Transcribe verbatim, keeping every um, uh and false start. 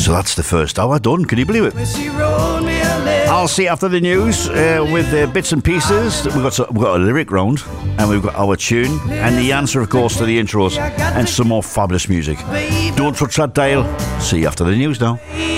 So that's the first hour done. Can you believe it? I'll see you after the news uh, with uh, bits and pieces. We've got, we've got a lyric round, and we've got our tune, and the answer, of course, to the intros, and some more fabulous music. Don't touch that dial. See you after the news now.